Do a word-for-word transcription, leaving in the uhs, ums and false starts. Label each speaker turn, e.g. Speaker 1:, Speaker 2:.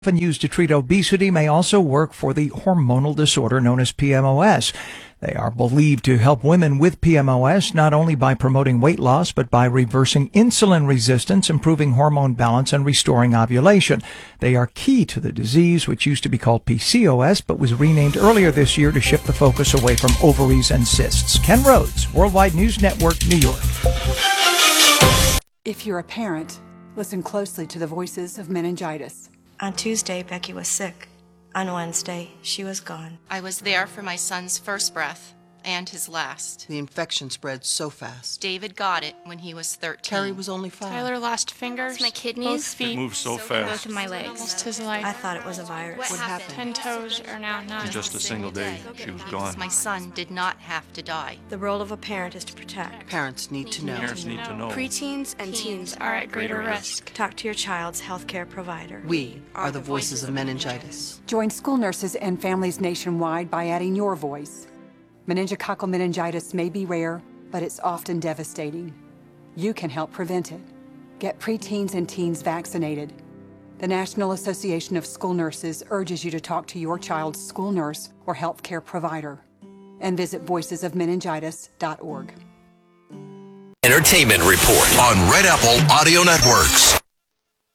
Speaker 1: often used to treat obesity may also work for the hormonal disorder known as P M O S. They are believed to help women with P M O S not only by promoting weight loss, but by reversing insulin resistance, improving hormone balance, and restoring ovulation. They are key to the disease, which used to be called P C O S, but was renamed earlier this year to shift the focus away from ovaries and cysts. Ken Rhodes, Worldwide News Network, New York.
Speaker 2: If you're a parent, listen closely to the voices of meningitis.
Speaker 3: On Tuesday, Becky was sick. On Wednesday, she was gone.
Speaker 4: I was there for my son's first breath and his last.
Speaker 5: The infection spread so fast.
Speaker 4: David got it when he was thirteen.
Speaker 5: Carrie was only five.
Speaker 6: Tyler lost fingers,
Speaker 7: my kidneys,
Speaker 6: both feet,
Speaker 8: it moved so fast.
Speaker 7: both of my legs.
Speaker 6: Almost his life.
Speaker 3: I thought it was a virus.
Speaker 5: What happened?
Speaker 6: Ten toes are now none.
Speaker 8: In just a single day, she was gone.
Speaker 4: My son did not have to die.
Speaker 3: The role of a parent is to protect.
Speaker 5: Parents need to know.
Speaker 8: Parents need to know.
Speaker 7: Preteens and teens
Speaker 6: are at greater
Speaker 8: Greater
Speaker 6: risk.
Speaker 3: Talk to your child's healthcare provider.
Speaker 5: We are the voices of meningitis.
Speaker 2: Join school nurses and families nationwide by adding your voice. Meningococcal meningitis may be rare, but it's often devastating. You can help prevent it. Get preteens and teens vaccinated. The National Association of School Nurses urges you to talk to your child's school nurse or healthcare provider. And visit voices of meningitis dot org.
Speaker 9: Entertainment Report on Red Apple Audio Networks.